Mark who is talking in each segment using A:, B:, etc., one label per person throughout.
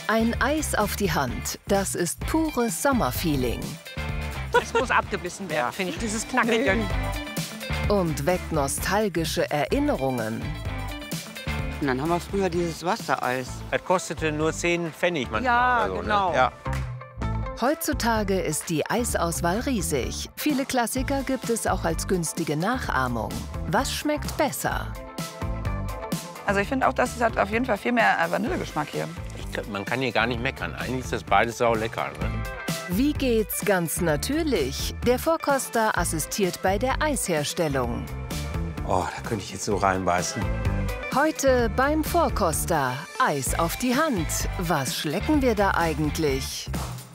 A: Ein Eis auf die Hand, das ist pures Sommerfeeling.
B: Es muss abgebissen werden, finde ich, dieses Knackige.
A: Und weckt nostalgische Erinnerungen.
C: Und dann haben wir früher dieses Wassereis.
D: Das kostete nur 10 Pfennig manchmal.
C: Ja,
D: oder so,
C: genau.
D: Ne? Ja.
A: Heutzutage ist die Eisauswahl riesig. Viele Klassiker gibt es auch als günstige Nachahmung. Was schmeckt besser?
E: Also ich finde auch, das hat auf jeden Fall viel mehr Vanillegeschmack hier.
D: Man kann hier gar nicht meckern. Eigentlich ist das beides sau lecker. Ne?
A: Wie geht's ganz natürlich? Der Vorkoster assistiert bei der Eisherstellung.
D: Oh, da könnte ich jetzt so reinbeißen.
A: Heute beim Vorkoster. Eis auf die Hand. Was schlecken wir da eigentlich?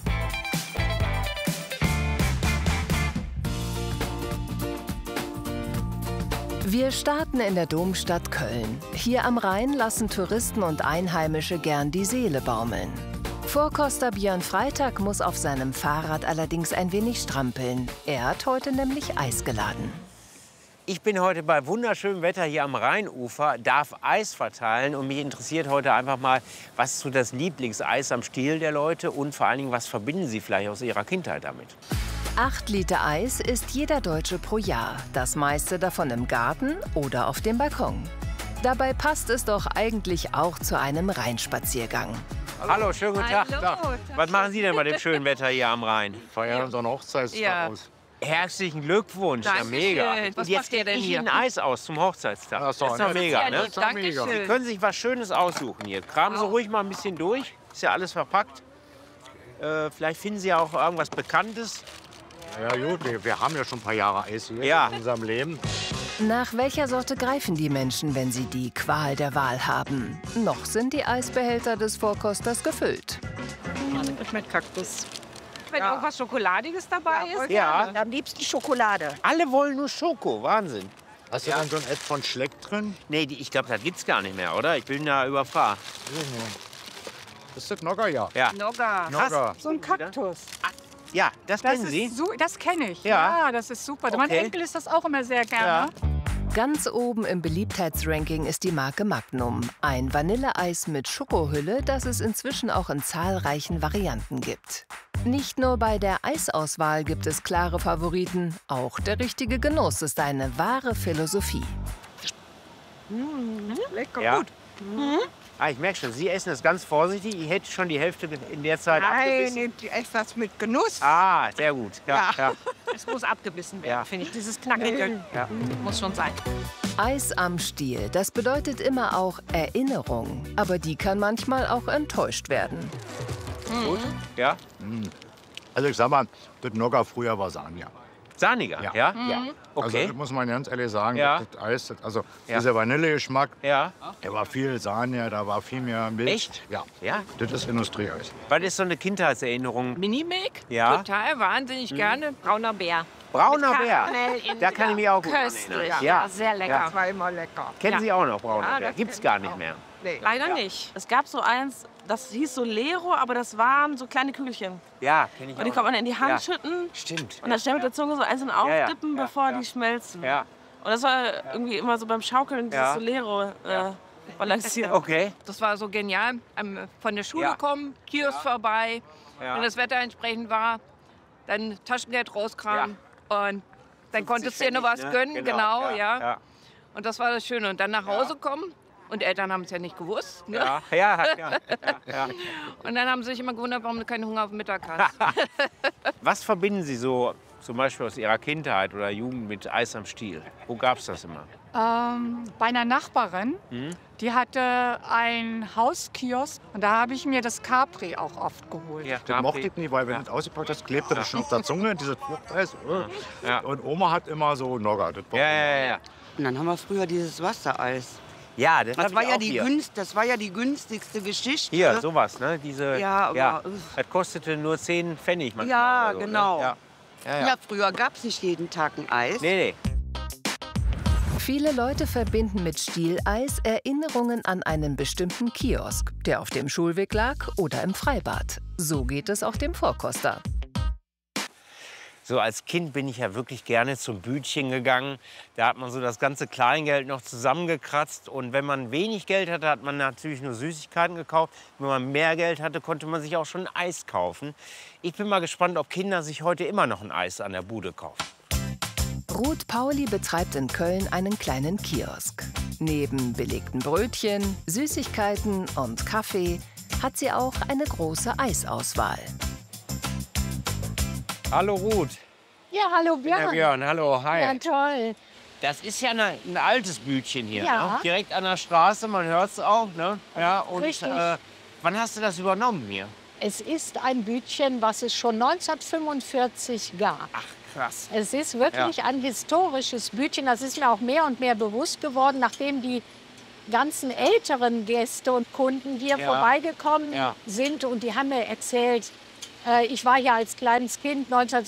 A: Wir starten in der Domstadt Köln. Hier am Rhein lassen Touristen und Einheimische gern die Seele baumeln. Vorkoster Björn Freitag muss auf seinem Fahrrad allerdings ein wenig strampeln. Er hat heute nämlich Eis geladen.
D: Ich bin heute bei wunderschönem Wetter hier am Rheinufer, darf Eis verteilen und mich interessiert heute einfach mal, was ist so das Lieblingseis am Stiel der Leute und vor allen Dingen, was verbinden Sie vielleicht aus Ihrer Kindheit damit?
A: 8 Liter Eis isst jeder Deutsche pro Jahr. Das meiste davon im Garten oder auf dem Balkon. Dabei passt es doch eigentlich auch zu einem Rheinspaziergang.
D: Hallo, schönen guten Tag.
B: Hallo.
D: Was machen Sie denn bei dem schönen Wetter hier am Rhein?
F: Feiern unseren Hochzeitstag aus.
D: Herzlichen Glückwunsch, ja
B: Dankeschön.
D: mega.
B: Was
D: Und jetzt
B: macht ihr denn
D: ich
B: hier?
D: Ihnen Eis aus zum Hochzeitstag.
F: Das ist doch
D: doch
F: nett.
D: mega, ne?
B: Das ist ja lieb,
D: Sie
B: Dankeschön.
D: können sich was Schönes aussuchen hier. Kramen Sie ruhig mal ein bisschen durch. Ist ja alles verpackt. Vielleicht finden Sie ja auch irgendwas Bekanntes.
F: Ja gut, wir haben ja schon ein paar Jahre Eis hier
D: Ja.
F: in unserem Leben.
A: Nach welcher Sorte greifen die Menschen, wenn sie die Qual der Wahl haben? Noch sind die Eisbehälter des Vorkosters gefüllt.
B: Mit Kaktus. Wenn auch was Schokoladiges dabei ist.
D: Ja,
C: Am liebsten Schokolade.
D: alle wollen nur Schoko. Wahnsinn.
F: Hast du dann so ein Ed von Schleck drin?
D: Nee, ich glaube, das gibt's gar nicht mehr, oder? Ich bin da überfragt.
F: Ist das Nogger, ja?
D: Ja.
B: Nogga.
F: Nogger.
E: So ein Kaktus.
D: Ja, das kennen Sie?
E: Das kenne ich.
D: Ja.
E: Ja, das ist super.
D: Okay.
E: Mein Enkel isst das auch immer sehr gerne.
A: Ganz oben im Beliebtheitsranking ist die Marke Magnum. Ein Vanilleeis mit Schokohülle, das es inzwischen auch in zahlreichen Varianten gibt. Nicht nur bei der Eisauswahl gibt es klare Favoriten, auch der richtige Genuss ist eine wahre Philosophie.
E: Lecker
D: Ja.
E: gut.
D: Ah, ich merke schon, Sie essen das ganz vorsichtig. Ich hätte schon die Hälfte in der Zeit abgebissen.
E: ich esse das mit Genuss.
D: Ah, sehr gut. Ja.
B: Es muss abgebissen werden,
D: Ja.
B: finde ich, dieses Knackige.
D: Ja.
B: Muss schon sein.
A: Eis am Stiel, das bedeutet immer auch Erinnerung. Aber die kann manchmal auch enttäuscht werden.
D: Gut. Ja.
F: Also ich sag mal, das Nogger früher war Sanja.
D: Sahniger, ja?
F: Ja.
D: Okay.
F: Also das muss man ganz ehrlich sagen,
D: Ja.
F: das Eis, also
D: Ja.
F: dieser Vanillegeschmack,
D: Ja.
F: der war viel Sahne, da war viel mehr Milch.
D: Echt?
F: Ja.
D: Ja.
F: Das ist Industrieeis.
D: Was ist so eine Kindheitserinnerung?
B: Minimilk?
D: Ja.
B: Total, wahnsinnig gerne. Brauner Bär.
D: Brauner
B: Mit
D: Bär.
B: Karamell in-
D: Da kann ich mich auch gut dran
B: Köstlich.
D: erinnern.
B: Ja, sehr lecker.
D: Ja.
E: Das war immer lecker.
D: Kennen
B: Ja.
D: Sie auch noch Brauner
B: Ja,
D: Bär?
B: das
D: Gibt's
B: kenn
D: gar
B: ich
D: nicht
B: auch.
D: mehr.
E: Nee.
B: Leider nicht. Es gab so eins, das hieß so Lero, aber das waren so kleine Kügelchen.
D: Ja, kenne ich
B: Und die
D: auch.
B: kann man in die Hand
D: Ja.
B: schütten
D: Stimmt.
B: und dann schnell mit der Zunge so einzeln aufdippen, bevor die schmelzen.
D: Ja.
B: Und das war irgendwie immer so beim Schaukeln, dieses
D: Ja.
B: so Lero balancieren.
D: Okay.
G: Das war so genial. Von der Schule
D: Ja.
G: kommen, Kiosk vorbei.
D: Ja.
G: Wenn das Wetter entsprechend war, dann Taschengeld rauskramen. Und dann konntest du dir noch was
D: ne?
G: gönnen, genau, ja.
D: Ja.
G: Und das war das Schöne. Und dann nach Hause kommen. Und die Eltern haben es ja nicht gewusst. Ne?
D: Ja.
G: Und dann haben sie sich immer gewundert, warum du keinen Hunger auf den Mittag hast.
D: Was verbinden Sie so zum Beispiel aus Ihrer Kindheit oder Jugend mit Eis am Stiel? Wo gab's das immer?
E: Bei einer Nachbarin, die hatte einen Hauskiosk und da habe ich mir das Capri auch oft geholt.
D: Ja,
F: Das mochte ich nicht, weil wenn du das ausgepackt hast, klebte das schon auf der Zunge, dieses Fruchteis.
D: Ja.
F: Und Oma hat immer so Nogger. Das mochte ich.
D: Ja.
C: Und dann haben wir früher dieses Wassereis.
D: Ja, das,
C: Das
D: hab
C: war
D: ich
C: ja,
D: auch hier.
C: das war ja die günstigste Geschichte.
D: Hier, sowas, ne? Diese,
C: Ja, aber-
D: Das kostete nur 10 Pfennig manchmal.
C: Ja,
D: oder so,
C: genau.
D: Ne? Ja.
C: Ja, früher gab es nicht jeden Tag ein Eis.
D: Nee.
A: Viele Leute verbinden mit Stieleis Erinnerungen an einen bestimmten Kiosk, der auf dem Schulweg lag oder im Freibad. So geht es auch dem Vorkoster.
D: So als Kind bin ich ja wirklich gerne zum Bütchen gegangen. Da hat man so das ganze Kleingeld noch zusammengekratzt. Und wenn man wenig Geld hatte, hat man natürlich nur Süßigkeiten gekauft. Wenn man mehr Geld hatte, konnte man sich auch schon ein Eis kaufen. Ich bin mal gespannt, ob Kinder sich heute immer noch ein Eis an der Bude kaufen.
A: Ruth Pauli betreibt in Köln einen kleinen Kiosk. Neben belegten Brötchen, Süßigkeiten und Kaffee hat sie auch eine große Eisauswahl.
D: Hallo Ruth.
H: Ja, hallo Björn.
D: Ja, Björn, hallo, hi.
H: Ja, toll.
D: Das ist ja ein altes Bütchen hier,
H: Ja.
D: ne? Direkt an der Straße, man hört es auch. Ne? Ja, und
H: Richtig.
D: wann hast du das übernommen hier?
H: Es ist ein Bütchen, was es schon 1945 gab.
D: Ach, krass.
H: Es ist wirklich ein historisches Bütchen. Das ist mir auch mehr und mehr bewusst geworden, nachdem die ganzen älteren Gäste und Kunden hier vorbeigekommen sind. Und die haben mir erzählt, ich war hier als kleines Kind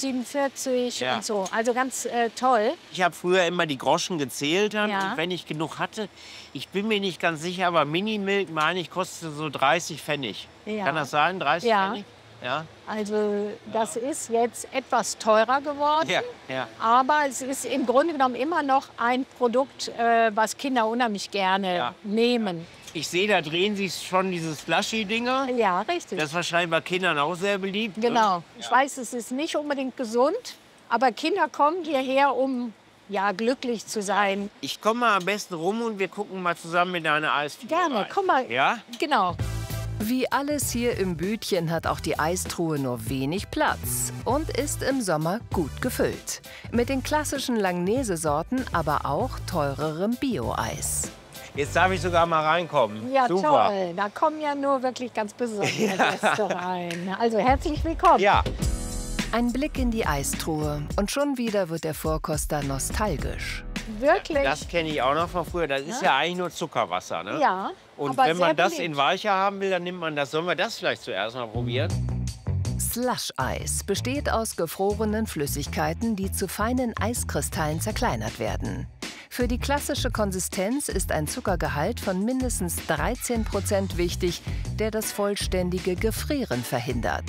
H: 1947 und so. Also ganz toll.
D: Ich habe früher immer die Groschen gezählt,
H: Ja.
D: wenn ich genug hatte. Ich bin mir nicht ganz sicher, aber Minimilk, meine ich, kostete so 30 Pfennig.
H: Ja.
D: Kann das sein, 30
H: Ja.
D: Pfennig? Ja.
H: Also das ist jetzt etwas teurer geworden.
D: Ja, ja.
H: Aber es ist im Grunde genommen immer noch ein Produkt, was Kinder unheimlich gerne nehmen.
D: Ich sehe, da drehen sich schon diese Slushy-Dinger.
H: Ja, richtig.
D: Das ist wahrscheinlich bei Kindern auch sehr beliebt. Ne?
H: Genau. Ich weiß, es ist nicht unbedingt gesund, aber Kinder kommen hierher, um glücklich zu sein.
D: Ich komme mal am besten rum und wir gucken mal zusammen mit deiner Eisfigur
H: Gerne,
D: rein.
H: komm mal.
D: Ja?
H: Genau.
A: Wie alles hier im Bütchen hat auch die Eistruhe nur wenig Platz und ist im Sommer gut gefüllt. Mit den klassischen Langnese-Sorten, aber auch teurerem Bio-Eis.
D: Jetzt darf ich sogar mal reinkommen.
H: Ja,
D: Super.
H: toll. Da kommen ja nur wirklich ganz besondere Gäste rein. Also herzlich willkommen.
D: Ja.
A: Ein Blick in die Eistruhe und schon wieder wird der Vorkoster nostalgisch.
H: Wirklich.
D: Das kenne ich auch noch von früher. Das ist ja eigentlich nur Zuckerwasser. Ne?
H: Ja.
D: Und
H: aber
D: wenn man
H: sehr
D: das
H: beliebt.
D: in weicher haben will, dann nimmt man das. Sollen wir das vielleicht zuerst mal probieren?
A: Slush-Eis besteht aus gefrorenen Flüssigkeiten, die zu feinen Eiskristallen zerkleinert werden. Für die klassische Konsistenz ist ein Zuckergehalt von mindestens 13% wichtig, der das vollständige Gefrieren verhindert.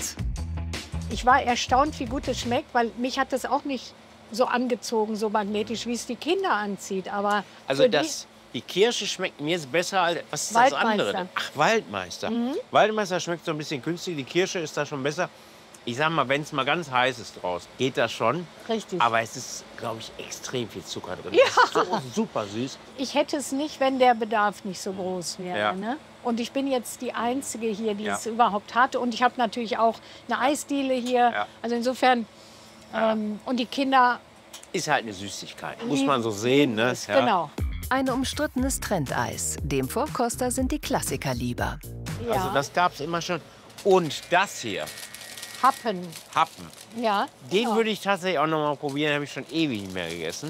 H: Ich war erstaunt, wie gut es schmeckt, weil mich hat es auch nicht so angezogen, so magnetisch, wie es die Kinder anzieht. Aber
D: Also
H: für
D: die Kirsche schmeckt mir jetzt besser als was ist das andere?
H: Waldmeister.
D: Ach, Waldmeister. Waldmeister schmeckt so ein bisschen künstlich, die Kirsche ist da schon besser. Ich sag mal, wenn es mal ganz heiß ist draußen, geht das schon.
H: Richtig.
D: Aber es ist, glaube ich, extrem viel Zucker drin.
H: Ja.
D: Das ist so super süß.
H: Ich hätte es nicht, wenn der Bedarf nicht so groß wäre.
D: Ja.
H: Ne? Und ich bin jetzt die Einzige hier, die es überhaupt hatte. Und ich habe natürlich auch eine Eisdiele hier.
D: Ja.
H: Also insofern, und die Kinder,
D: Ist halt eine Süßigkeit, muss man so sehen. Ne?
H: genau.
A: Ein umstrittenes Trendeis. Dem Vorkoster sind die Klassiker lieber.
H: Ja.
D: Also das gab es immer schon. Und das hier,
H: Happen.
D: Happen,
H: Ja.
D: den würde ich tatsächlich auch noch mal probieren. Den habe ich schon ewig nicht mehr gegessen.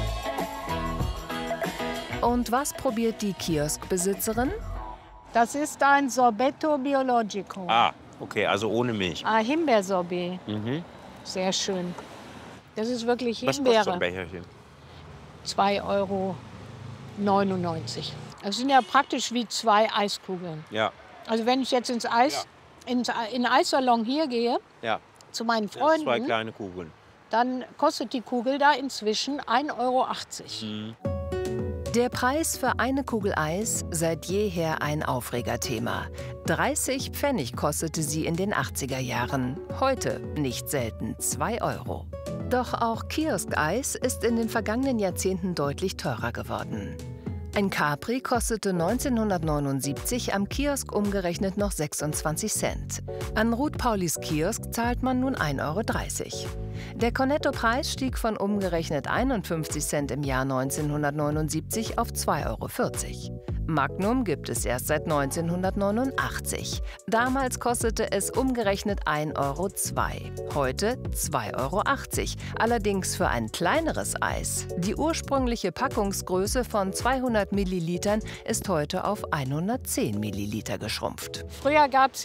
A: Und was probiert die Kioskbesitzerin?
H: Das ist ein Sorbetto Biologico.
D: Ah, okay, also ohne Milch.
H: Himbeersorbet. Sehr schön. Das ist wirklich
D: Was kostet so ein
H: Himbeere.
D: Becherchen?
H: 2,99 €. Das sind ja praktisch wie 2 Eiskugeln.
D: Ja,
H: Also wenn ich jetzt in den Eissalon hier gehe,
D: ja.
H: zu meinen
D: Das sind 2
H: Freunden,
D: kleine Kugeln.
H: dann kostet die Kugel da inzwischen 1,80 €.
A: Der Preis für eine Kugel Eis seit jeher ein Aufregerthema. 30 Pfennig kostete sie in den 80er Jahren. Heute nicht selten 2 €. Doch auch Kioskeis ist in den vergangenen Jahrzehnten deutlich teurer geworden. Ein Capri kostete 1979 am Kiosk umgerechnet noch 26 Cent. An Ruth Paulis Kiosk zahlt man nun 1,30 €. Der Cornetto-Preis stieg von umgerechnet 51 Cent im Jahr 1979 auf 2,40 €. Magnum gibt es erst seit 1989. Damals kostete es umgerechnet 1,02 €. Heute 2,80 €. Allerdings für ein kleineres Eis. Die ursprüngliche Packungsgröße von 200 Millilitern ist heute auf 110 Milliliter geschrumpft.
H: Früher gab's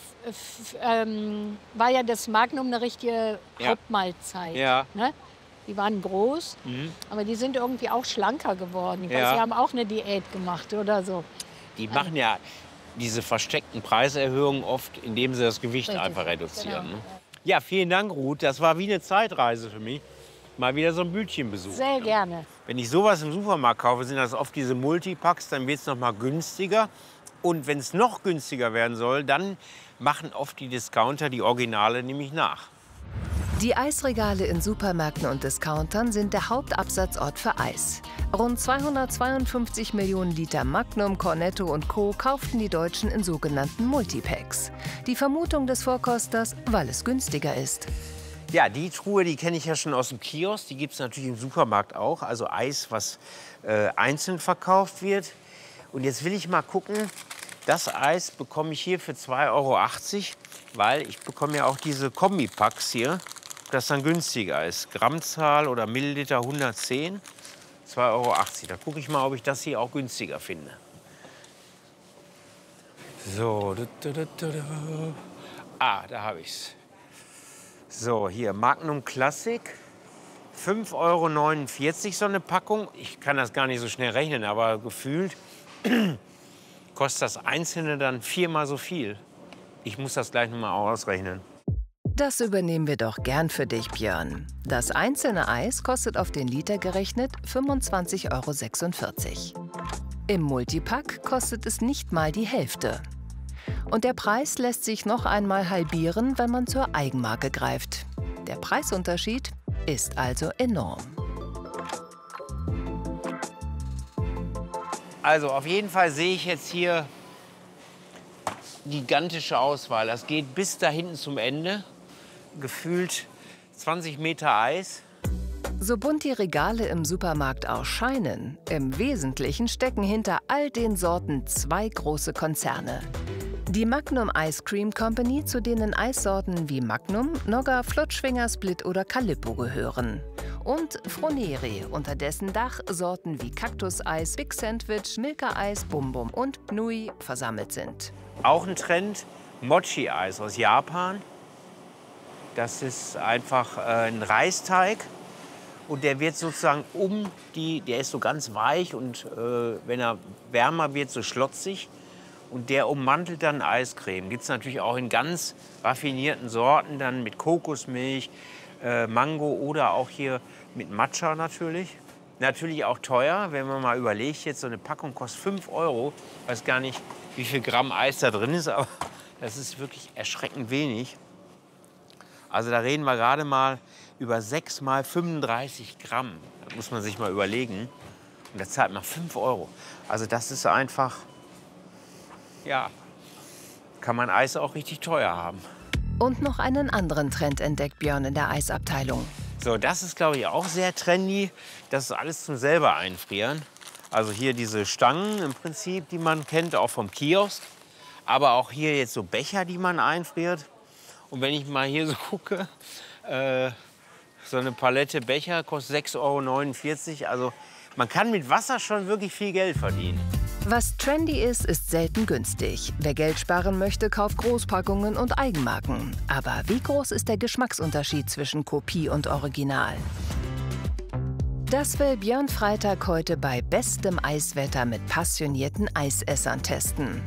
H: war ja das Magnum eine richtige
D: Ja.
H: Hauptmahlzeit.
D: Ja.
H: Ne? Die waren groß, aber die sind irgendwie auch schlanker geworden. Ich weiß,
D: Ja.
H: sie haben auch eine Diät gemacht oder so.
D: Die machen ja diese versteckten Preiserhöhungen oft, indem sie das Gewicht
H: Richtig,
D: einfach reduzieren.
H: genau.
D: Ne? Ja, vielen Dank, Ruth. Das war wie eine Zeitreise für mich. Mal wieder so ein Bütchenbesuch.
H: Sehr gerne.
D: Wenn ich sowas im Supermarkt kaufe, sind das oft diese Multipacks, dann wird es noch mal günstiger. Und wenn es noch günstiger werden soll, dann machen oft die Discounter die Originale nämlich nach.
A: Die Eisregale in Supermärkten und Discountern sind der Hauptabsatzort für Eis. Rund 252 Millionen Liter Magnum, Cornetto und Co. kauften die Deutschen in sogenannten Multipacks. Die Vermutung des Vorkosters, weil es günstiger ist.
D: Ja, die Truhe, die kenne ich ja schon aus dem Kiosk. Die gibt es natürlich im Supermarkt auch. Also Eis, was einzeln verkauft wird. Und jetzt will ich mal gucken, das Eis bekomme ich hier für 2,80 €, weil ich bekomme ja auch diese Kombipacks hier, das dann günstiger ist. Grammzahl oder Milliliter 110, 2,80 €. Da gucke ich mal, ob ich das hier auch günstiger finde. So, da habe ich's. So, hier Magnum Classic, 5,49 € so eine Packung. Ich kann das gar nicht so schnell rechnen, aber gefühlt kostet das Einzelne dann 4-mal so viel. Ich muss das gleich noch mal ausrechnen.
A: Das übernehmen wir doch gern für dich, Björn. Das einzelne Eis kostet auf den Liter gerechnet 25,46 €. Im Multipack kostet es nicht mal die Hälfte. Und der Preis lässt sich noch einmal halbieren, wenn man zur Eigenmarke greift. Der Preisunterschied ist also enorm.
D: Also auf jeden Fall sehe ich jetzt hier gigantische Auswahl. Das geht bis da hinten zum Ende. Gefühlt 20 Meter Eis.
A: So bunt die Regale im Supermarkt auch scheinen, im Wesentlichen stecken hinter all den Sorten zwei große Konzerne. Die Magnum Ice Cream Company, zu denen Eissorten wie Magnum, Nogga, Flutschfinger, Split oder Calippo gehören. Und Froneri, unter dessen Dach Sorten wie Kaktuseis, Big Sandwich, Milka-Eis, Bum Bum und Nui versammelt sind.
D: Auch ein Trend, Mochi-Eis aus Japan. Das ist einfach ein Reisteig. Und der wird sozusagen der ist so ganz weich und wenn er wärmer wird, so schlotzig. Und der ummantelt dann Eiscreme. Gibt es natürlich auch in ganz raffinierten Sorten, dann mit Kokosmilch, Mango oder auch hier mit Matcha natürlich. Natürlich auch teuer, wenn man mal überlegt, jetzt so eine Packung kostet 5 €. Ich weiß gar nicht, wie viel Gramm Eis da drin ist, aber das ist wirklich erschreckend wenig. Also da reden wir gerade mal über 6 mal 35 Gramm. Das muss man sich mal überlegen. Und das zahlt man 5 €. Also das ist einfach, ja, kann man Eis auch richtig teuer haben.
A: Und noch einen anderen Trend entdeckt Björn in der Eisabteilung.
D: So, das ist, glaube ich, auch sehr trendy. Das ist alles zum selber einfrieren. Also hier diese Stangen im Prinzip, die man kennt, auch vom Kiosk. Aber auch hier jetzt so Becher, die man einfriert. Und wenn ich mal hier so gucke, so eine Palette Becher kostet 6,49 €. Also man kann mit Wasser schon wirklich viel Geld verdienen.
A: Was trendy ist, ist selten günstig. Wer Geld sparen möchte, kauft Großpackungen und Eigenmarken. Aber wie groß ist der Geschmacksunterschied zwischen Kopie und Original? Das will Björn Freitag heute bei bestem Eiswetter mit passionierten Eisessern testen.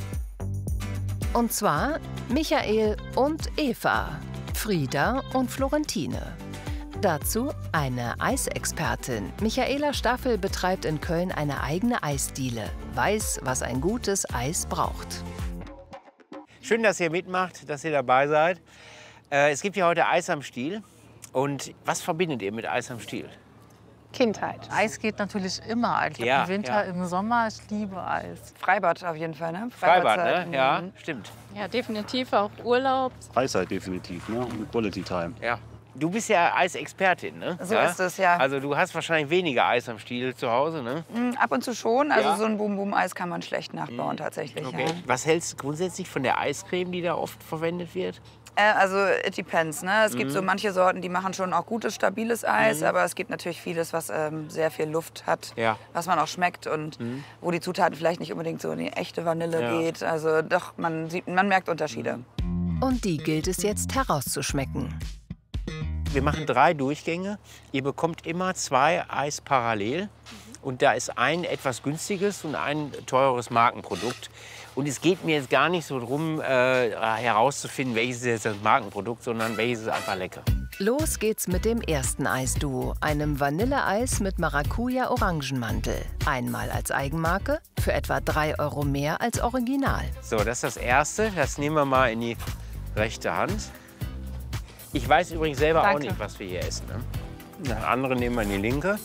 A: Und zwar Michael und Eva, Frieda und Florentine. Dazu eine Eisexpertin. Michaela Staffel betreibt in Köln eine eigene Eisdiele, weiß, was ein gutes Eis braucht.
D: Schön, dass ihr mitmacht, dass ihr dabei seid. Es gibt ja heute Eis am Stiel. Und was verbindet ihr mit Eis am Stiel?
I: Kindheit. Eis geht natürlich immer. Ich
D: Ja,
I: im Winter, im Sommer, ich liebe Eis.
G: Freibad auf jeden Fall, ne?
D: Freibad, ne?
G: Freibadszeiten.
D: Ja, stimmt.
I: Ja, definitiv auch Urlaub.
F: Freizeit definitiv, ne? Und Quality Time.
D: Ja. Du bist ja Eisexpertin, ne?
G: So ist es, ja.
D: Also du hast wahrscheinlich weniger Eis am Stiel zu Hause, ne?
G: Ab und zu schon. Also
D: Ja.
G: so ein Boom-Boom-Eis kann man schlecht nachbauen tatsächlich.
D: Okay.
G: Ja.
D: Was hältst du grundsätzlich von der Eiscreme, die da oft verwendet wird?
G: Also it depends, ne? Es gibt so manche Sorten, die machen schon auch gutes, stabiles Eis, aber es gibt natürlich vieles, was sehr viel Luft hat,
D: Ja.
G: was man auch schmeckt und wo die Zutaten vielleicht nicht unbedingt so in die echte Vanille
D: Ja.
G: geht. Also doch, man merkt Unterschiede.
A: Und die gilt es jetzt herauszuschmecken.
D: Wir machen 3 Durchgänge. Ihr bekommt immer 2 Eis parallel. Und da ist ein etwas günstiges und ein teures Markenprodukt. Und es geht mir jetzt gar nicht so darum, herauszufinden, welches ist jetzt das Markenprodukt, sondern welches ist einfach lecker.
A: Los geht's mit dem ersten Eisduo, einem Vanilleeis mit Maracuja-Orangenmantel. Einmal als Eigenmarke, für etwa 3 € mehr als Original.
D: So, das ist das erste. Das nehmen wir mal in die rechte Hand. Ich weiß übrigens selber auch nicht, was wir hier essen. Ne? Das andere nehmen wir in die linke.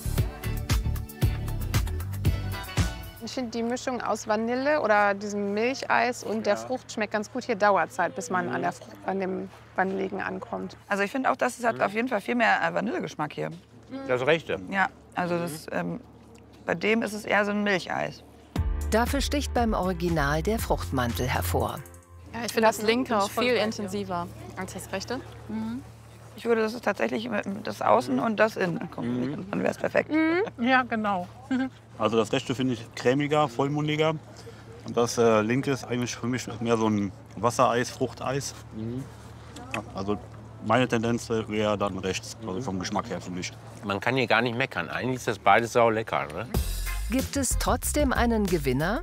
I: Ich finde die Mischung aus Vanille oder diesem Milcheis und der Frucht schmeckt ganz gut. Hier dauert es halt, bis man an dem Vanilligen ankommt.
G: Also ich finde auch, das hat auf jeden Fall viel mehr Vanillegeschmack hier.
D: Das rechte.
G: Ja, also das, bei dem ist es eher so ein Milcheis.
A: Dafür sticht beim Original der Fruchtmantel hervor.
I: Ja, ich finde das linke auch viel intensiver als das rechte.
G: Ich würde das tatsächlich das Außen und das Innen kombinieren. Dann wäre es perfekt.
I: Ja, genau.
J: Also das rechte finde ich cremiger, vollmundiger. Und das linke ist eigentlich für mich mehr so ein Wassereis, Fruchteis. Ja, also meine Tendenz wäre dann rechts, also vom Geschmack her für mich.
D: Man kann hier gar nicht meckern. Eigentlich ist das beides sau lecker. Ne?
A: Gibt es trotzdem einen Gewinner?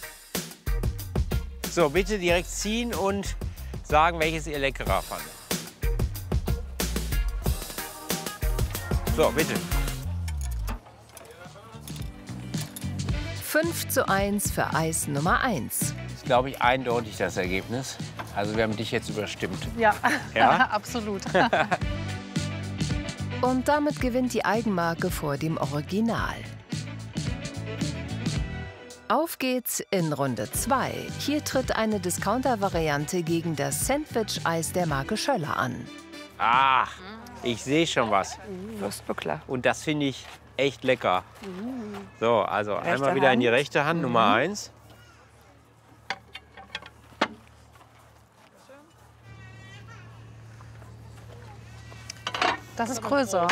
D: So, bitte direkt ziehen und sagen, welches ihr leckerer fandet. So, bitte.
A: 5:1 für Eis Nummer 1.
D: Das ist, glaube ich, eindeutig das Ergebnis. Also wir haben dich jetzt überstimmt.
I: Ja,
D: Ja?
I: absolut.
A: Und damit gewinnt die Eigenmarke vor dem Original. Auf geht's in Runde 2. Hier tritt eine Discounter-Variante gegen das Sandwich-Eis der Marke Schöller an.
D: Ach, ich sehe schon was.
G: Wurstbuckler.
D: Und das finde ich echt lecker. So, also
G: Rechte
D: einmal wieder in die
G: Hand.
D: rechte Hand, Nummer 1.
I: Das ist größer.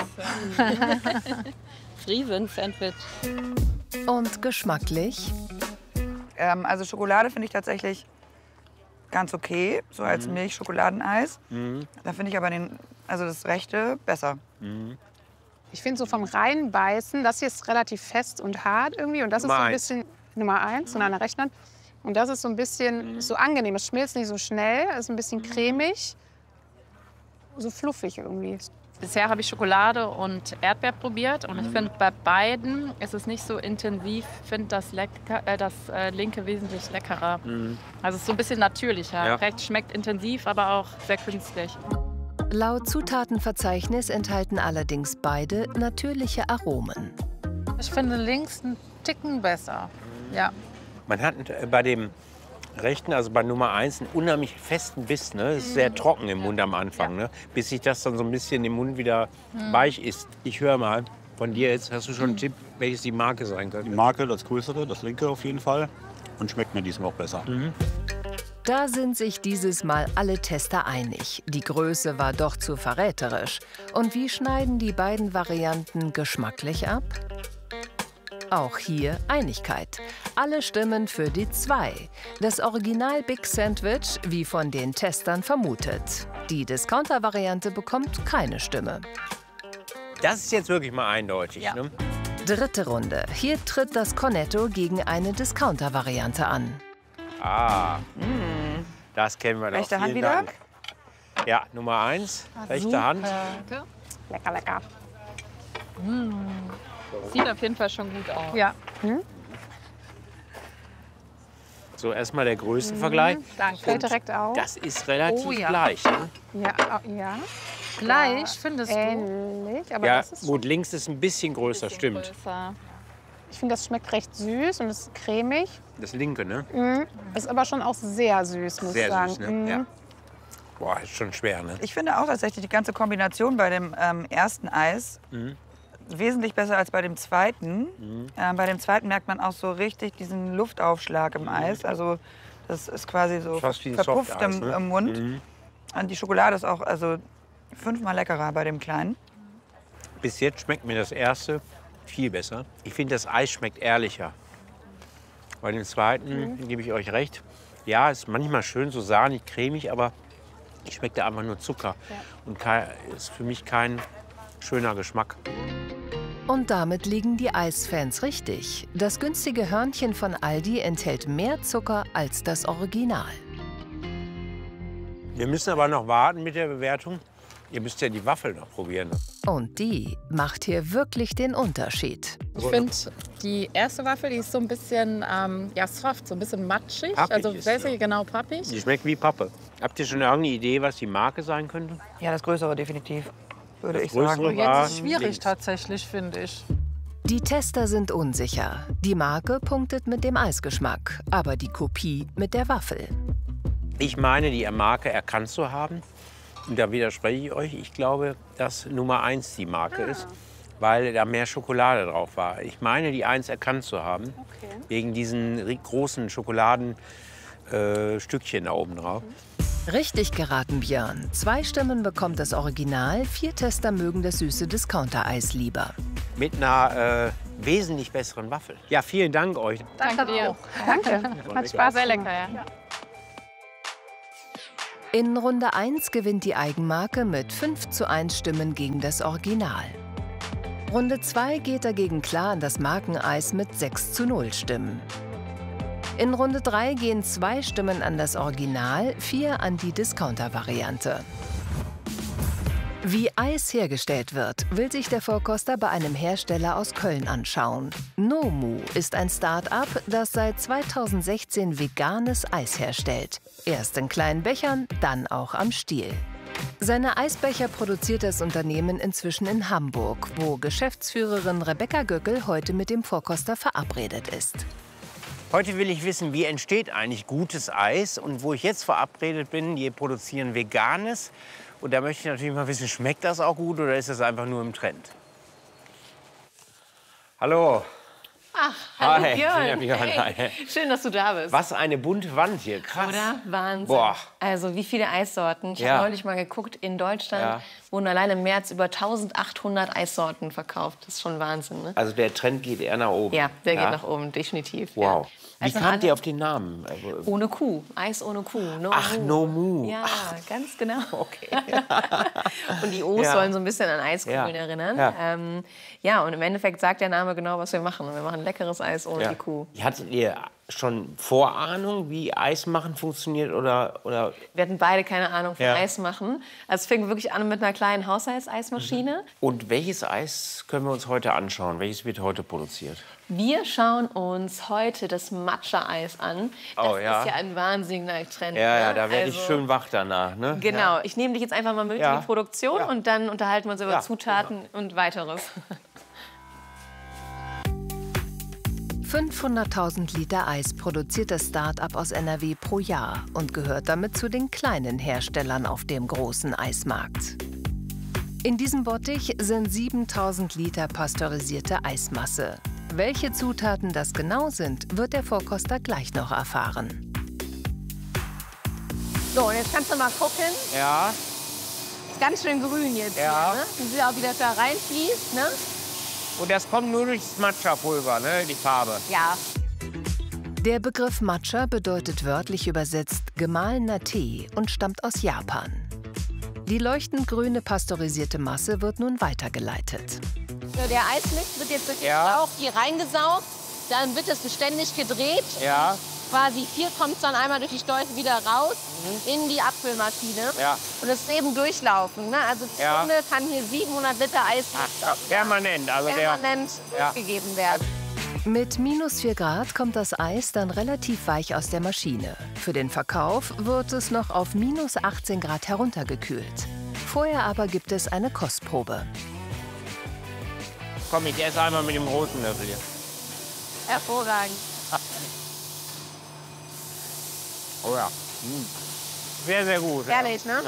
K: Friesen-Sandwich.
A: Und geschmacklich?
G: Also Schokolade finde ich tatsächlich ganz okay, so als Milchschokoladeneis. Da finde ich aber das rechte besser.
I: Ich finde so vom Reinbeißen, das hier ist relativ fest und hart irgendwie. Und das ist so ein bisschen Nummer 1 und an der rechten Hand. Und das ist so ein bisschen so angenehm. Es schmilzt nicht so schnell, ist ein bisschen cremig, so fluffig irgendwie.
K: Bisher habe ich Schokolade und Erdbeer probiert und ich finde, bei beiden ist es nicht so intensiv. Ich finde das linke wesentlich leckerer. Also es ist so ein bisschen natürlicher.
D: Ja.
K: Rechts schmeckt intensiv, aber auch sehr künstlich.
A: Laut Zutatenverzeichnis enthalten allerdings beide natürliche Aromen.
I: Ich finde links einen Ticken besser. Ja.
D: Man hat bei dem rechten, also bei Nummer 1, einen unheimlich festen Biss. Ne? Es ist sehr trocken im Mund am Anfang, ne? Bis sich das dann so ein bisschen im Mund wieder weich ist. Ich höre mal von dir jetzt, hast du schon einen Tipp, welches die Marke sein könnte?
J: Die Marke, das größere, das linke auf jeden Fall. Und schmeckt mir diesmal auch besser.
A: Da sind sich dieses Mal alle Tester einig. Die Größe war doch zu verräterisch. Und wie schneiden die beiden Varianten geschmacklich ab? Auch hier Einigkeit. Alle stimmen für die 2. Das Original Big Sandwich, wie von den Testern vermutet. Die Discounter-Variante bekommt keine Stimme.
D: Das ist jetzt wirklich mal eindeutig.
K: Ja.
D: Ne?
A: Dritte Runde. Hier tritt das Cornetto gegen eine Discounter-Variante an.
D: Ah, das kennen wir doch.
G: Rechte Hand
D: Vielen
G: wieder?
D: Dank. Ja, Nummer 1, rechte Hand.
I: Lecker, lecker.
K: Sieht auf jeden Fall schon gut aus.
I: Ja.
D: So, erstmal der Größenvergleich.
I: Danke. Fällt direkt auf.
D: Das ist relativ
I: Oh, ja.
D: gleich. Ne?
I: Ja. Gleich findest du? Ähnlich, aber
D: Ja,
I: das ist
D: gut, links ist ein bisschen größer, stimmt.
K: Größer.
I: Ich finde, das schmeckt recht süß und ist cremig.
D: Das linke, ne?
I: Ist aber schon auch sehr süß, muss ich
D: Sehr
I: sagen.
D: süß, ne? Ja. Boah, ist schon schwer, ne?
G: Ich finde auch tatsächlich die ganze Kombination bei dem ersten Eis wesentlich besser als bei dem zweiten. Bei dem zweiten merkt man auch so richtig diesen Luftaufschlag im Eis. Also das ist quasi so
D: Fast wie ein
G: verpufft
D: Softeis, ne?
G: im Mund. Und die Schokolade ist auch 5-mal leckerer bei dem kleinen.
D: Bis jetzt schmeckt mir das erste viel besser. Ich finde, das Eis schmeckt ehrlicher. Bei dem zweiten gebe ich euch recht. Ja, ist manchmal schön so sahnig, cremig, aber ich schmecke da einfach nur Zucker. Und ist für mich kein schöner Geschmack.
A: Und damit liegen die Eisfans richtig. Das günstige Hörnchen von Aldi enthält mehr Zucker als das Original.
D: Wir müssen aber noch warten mit der Bewertung. Ihr müsst ja die Waffel noch probieren.
A: Und die macht hier wirklich den Unterschied.
K: Ich finde, die erste Waffel, die ist so ein bisschen ja, soft, so ein bisschen matschig.
D: Pappig
K: also
D: ist
K: sehr,
D: die.
K: genau pappig.
D: Die schmeckt wie Pappe. Habt ihr schon irgendeine Idee, was die Marke sein könnte?
G: Ja, das Größere definitiv, würde ich
D: Größere
G: sagen.
D: war
E: Jetzt ist es schwierig
D: links.
E: tatsächlich, finde ich.
A: Die Tester sind unsicher. Die Marke punktet mit dem Eisgeschmack, aber die Kopie mit der Waffel.
D: Ich meine, die Marke erkannt zu haben. Und da widerspreche ich euch. Ich glaube, dass Nummer 1 die Marke ist, weil da mehr Schokolade drauf war. Ich meine, die 1 erkannt zu haben, wegen diesen großen Schokoladenstückchen da oben drauf.
A: Richtig geraten, Björn. 2 Stimmen bekommt das Original, 4 Tester mögen das süße Discounter-Eis lieber.
D: Mit einer wesentlich besseren Waffel. Ja, vielen Dank euch.
K: Danke dir.
I: Danke. Hat Spaß.
K: Sehr lecker, ja.
A: In Runde 1 gewinnt die Eigenmarke mit 5:1 Stimmen gegen das Original. Runde 2 geht dagegen klar an das Markeneis mit 6:0 Stimmen. In Runde 3 gehen 2 Stimmen an das Original, 4 an die Discounter-Variante. Wie Eis hergestellt wird, will sich der Vorkoster bei einem Hersteller aus Köln anschauen. Nomu ist ein Start-up, das seit 2016 veganes Eis herstellt. Erst in kleinen Bechern, dann auch am Stiel. Seine Eisbecher produziert das Unternehmen inzwischen in Hamburg, wo Geschäftsführerin Rebecca Göckel heute mit dem Vorkoster verabredet ist.
D: Heute will ich wissen, wie entsteht eigentlich gutes Eis. Und wo ich jetzt verabredet bin, die produzieren Veganes. Und da möchte ich natürlich mal wissen, schmeckt das auch gut oder ist das einfach nur im Trend? Hallo.
L: Ach, hallo
D: Hi.
L: Björn.
D: Björn,
L: Hey.
D: hi.
L: Schön, dass du da bist.
D: Was eine bunte Wand hier, krass.
L: Oder? Wahnsinn.
D: Boah.
L: Also wie viele Eissorten. Ich
D: Ja.
L: habe neulich mal geguckt, in Deutschland
D: Ja.
L: wurden allein im März über 1800 Eissorten verkauft. Das ist schon Wahnsinn, ne?
D: Also der Trend geht eher nach oben.
L: Ja, der geht nach oben, definitiv.
D: Wow.
L: Ja.
D: Wie
L: Also
D: kamt
L: alle-
D: ihr auf den Namen?
L: Ohne Kuh, Eis ohne Kuh. No
D: Ach,
L: Mu.
D: No Mu.
L: Ja,
D: Ach.
L: ganz genau.
D: Okay.
L: Und die O's
D: Ja.
L: sollen so ein bisschen an Eiskugeln
D: Ja.
L: erinnern.
D: Ja.
L: Ja, und im Endeffekt sagt der Name genau, was wir machen. Wir machen leckeres Eis ohne die Kuh.
D: Hattet ihr schon Vorahnung, wie Eis machen funktioniert? Oder?
L: Wir hatten beide keine Ahnung von
D: Ja.
L: Eis machen. Also es fing wirklich an mit einer kleinen Haushaltseismaschine.
D: Und welches Eis können wir uns heute anschauen? Welches wird heute produziert?
L: Wir schauen uns heute das Matcha-Eis an. Das
D: Oh, ja.
L: ist ja ein wahnsinniger Trend.
D: Ja,
L: ne?
D: da werde ich
L: Also,
D: schön wach danach. Ne?
L: Genau,
D: Ja.
L: ich nehme dich jetzt einfach mal mit
D: Ja.
L: in die Produktion und dann unterhalten wir uns über
D: Ja,
L: Zutaten und weiteres.
A: 500.000 Liter Eis produziert das Start-up aus NRW pro Jahr und gehört damit zu den kleinen Herstellern auf dem großen Eismarkt. In diesem Bottich sind 7.000 Liter pasteurisierte Eismasse. Welche Zutaten das genau sind, wird der Vorkoster gleich noch erfahren.
H: So, und jetzt kannst du mal gucken.
D: Ja.
H: Ist ganz schön grün jetzt
D: Ja.
H: hier, ne? Du siehst auch, wie das da reinfließt, ne?
D: Und das kommt nur durchs Matcha-Pulver, ne? Die Farbe.
H: Ja.
A: Der Begriff Matcha bedeutet wörtlich übersetzt gemahlener Tee und stammt aus Japan. Die leuchtend grüne pasteurisierte Masse wird nun weitergeleitet.
H: Der Eismix wird jetzt durch den
D: Ja.
H: Schlauch hier reingesaugt. Dann wird es beständig gedreht.
D: Ja.
H: Quasi hier kommt es dann einmal durch die Stäufe wieder raus in die Abfüllmaschine.
D: Ja.
H: Und es ist eben durchlaufen. Ne? Also die
D: Ja.
H: Stunde kann hier 700 Liter Eis
D: Permanent. Also
H: permanent
D: Ja.
H: gegeben werden.
A: Mit -4 Grad kommt das Eis dann relativ weich aus der Maschine. Für den Verkauf wird es noch auf -18 Grad heruntergekühlt. Vorher aber gibt es eine Kostprobe.
D: Komm, ich esse einmal mit dem roten Löffel hier.
H: Hervorragend.
D: Oh ja. Sehr, sehr gut.
H: Ehrlich, ne?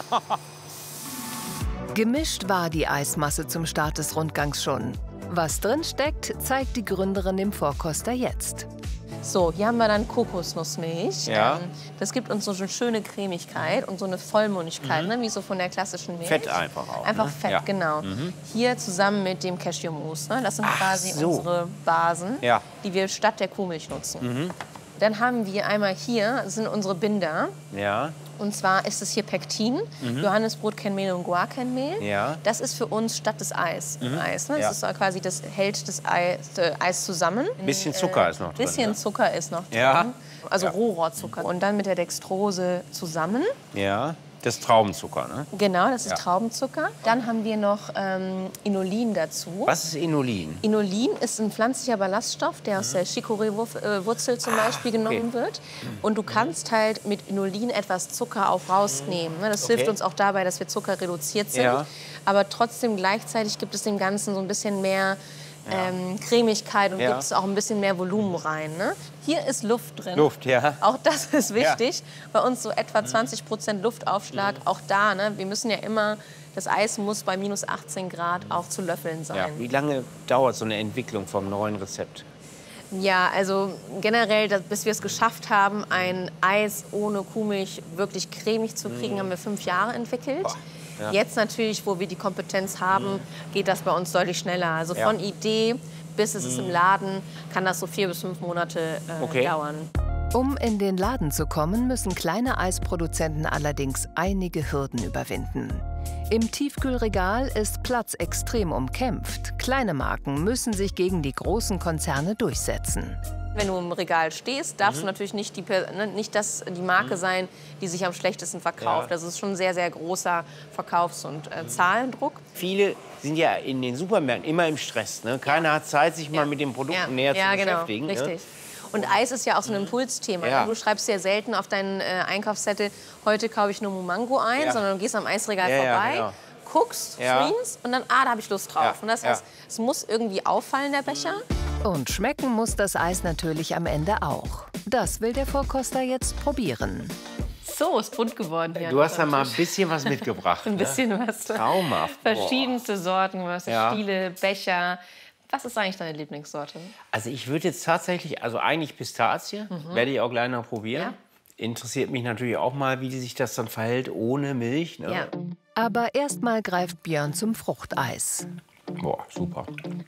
A: Gemischt war die Eismasse zum Start des Rundgangs schon. Was drin steckt, zeigt die Gründerin dem Vorkoster jetzt.
L: So, hier haben wir dann Kokosnussmilch.
D: Ja.
L: Das gibt uns so eine schöne Cremigkeit und so eine Vollmundigkeit, ne, wie so von der klassischen Milch.
D: Fett einfach auch.
L: Einfach
D: ne?
L: Fett,
D: Ja.
L: genau.
D: Mhm.
L: Hier zusammen mit dem Cashewmus. Ne? Das sind
D: Ach
L: quasi
D: so.
L: unsere Basen,
D: Ja.
L: die wir statt der Kuhmilch nutzen. Dann haben wir einmal hier, das sind unsere Binder.
D: Ja.
L: Und zwar ist es hier Pektin, Johannisbrotkernmehl und Guarkernmehl.
D: Ja.
L: Das ist für uns statt des Eis. Eis, ne?
D: Ja.
L: Das ist quasi, das hält das Eis zusammen.
D: Ein bisschen Zucker ist noch drin.
L: Bisschen
D: Ne?
L: Zucker ist noch drin.
D: Ja.
L: Also
D: Ja.
L: Rohrohrzucker. Und dann mit der Dextrose zusammen.
D: Ja. Das ist Traubenzucker, ne?
L: Genau, das ist
D: Ja.
L: Traubenzucker. Dann haben wir noch Inulin dazu.
D: Was ist Inulin?
L: Inulin ist ein pflanzlicher Ballaststoff, der aus der Chicorée-Wurzel zum Beispiel genommen wird. Und du kannst halt mit Inulin etwas Zucker auch rausnehmen. Ne? Das hilft uns auch dabei, dass wir Zucker reduziert sind.
D: Ja.
L: Aber trotzdem gleichzeitig gibt es dem Ganzen so ein bisschen mehr Cremigkeit und gibt es auch ein bisschen mehr Volumen rein. Ne? Hier ist Luft drin.
D: Luft, ja.
L: Auch das ist wichtig. Bei uns so etwa 20% Luftaufschlag. Auch da, ne? Wir müssen ja immer, das Eis muss bei minus 18 Grad auch zu löffeln sein.
D: Ja. Wie lange dauert so eine Entwicklung vom neuen Rezept?
L: Ja, also generell, bis wir es geschafft haben, ein Eis ohne Kuhmilch wirklich cremig zu kriegen, haben wir 5 Jahre entwickelt. Ja. Jetzt natürlich, wo wir die Kompetenz haben, geht das bei uns deutlich schneller. Also von Idee bis es ist im Laden, kann das so 4 bis 5 Monate dauern.
A: Um in den Laden zu kommen, müssen kleine Eisproduzenten allerdings einige Hürden überwinden. Im Tiefkühlregal ist Platz extrem umkämpft. Kleine Marken müssen sich gegen die großen Konzerne durchsetzen.
L: Wenn du im Regal stehst, darfst du natürlich nicht die Marke sein, die sich am schlechtesten verkauft. Das ist schon ein sehr, sehr großer Verkaufs- und Zahlendruck.
D: Viele sind ja in den Supermärkten immer im Stress. Ne? Keiner hat Zeit, sich mal mit den Produkten näher zu beschäftigen.
L: Genau, richtig. Und Eis ist ja auch so ein Impulsthema.
D: Ja.
L: Du schreibst ja selten auf deinen Einkaufszettel, heute kaufe ich nur Momango ein, sondern du gehst am Eisregal vorbei,
D: genau.
L: guckst, screenst und dann, da habe ich Lust drauf. Und das heißt, es muss irgendwie auffallen, der Becher.
A: Und schmecken muss das Eis natürlich am Ende auch. Das will der Vorkoster jetzt probieren.
L: So, ist bunt geworden hier.
D: Du hast da mal ein bisschen was mitgebracht.
L: Ein bisschen was.
D: Traumhaft.
L: Verschiedenste Sorten, was Stiele, Becher. Was ist eigentlich deine Lieblingssorte?
D: Also ich würde jetzt tatsächlich, also eigentlich Pistazie, werde ich auch gleich noch probieren.
L: Ja.
D: Interessiert mich natürlich auch mal, wie sich das dann verhält ohne Milch. Ne?
L: Ja.
A: Aber erstmal greift Björn zum Fruchteis.
D: Boah, super.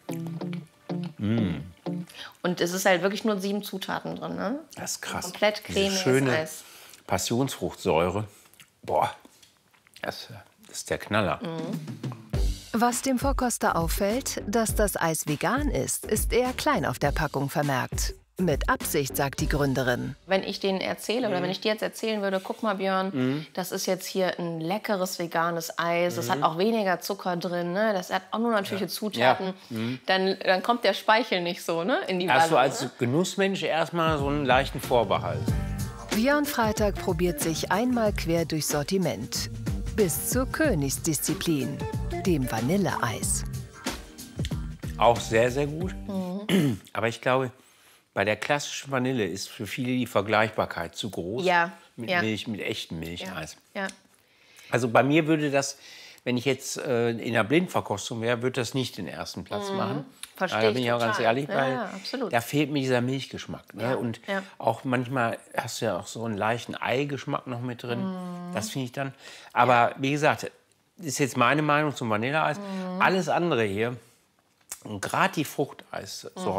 L: Und es ist halt wirklich nur 7 Zutaten drin, ne?
D: Das ist krass.
L: Komplett
D: Diese
L: cremiges
D: schöne
L: Eis.
D: Passionsfruchtsäure. Boah, das ist der Knaller.
A: Was dem Vorkoster auffällt, dass das Eis vegan ist eher klein auf der Packung vermerkt. Mit Absicht, sagt die Gründerin.
L: Wenn ich denen erzähle oder wenn ich dir jetzt erzählen würde, guck mal Björn, das ist jetzt hier ein leckeres veganes Eis, das hat auch weniger Zucker drin, ne? Das hat auch nur natürliche Zutaten, dann kommt der Speichel nicht so, ne, in die
D: Hast du
L: Balle,
D: als Genussmensch erstmal so einen leichten Vorbehalt?
A: Björn Freitag probiert sich einmal quer durchs Sortiment. Bis zur Königsdisziplin, dem Vanilleeis.
D: Auch sehr, sehr gut. Aber ich glaube, bei der klassischen Vanille ist für viele die Vergleichbarkeit zu groß. Mit Milch, mit echtem Milcheis.
L: Ja.
D: Also bei mir würde das, wenn ich jetzt in der Blindverkostung wäre, würde das nicht den ersten Platz machen.
L: Verstehe
D: da
L: ich
D: bin ich auch ganz
L: total.
D: ehrlich, weil
L: absolut.
D: da fehlt mir dieser Milchgeschmack. Ne? Und
L: Ja.
D: auch manchmal hast du ja auch so einen leichten Eigeschmack noch mit drin. Das finde ich dann. Aber wie gesagt, ist jetzt meine Meinung zum Vanilleeis. Alles andere hier, und gerade die Fruchteis,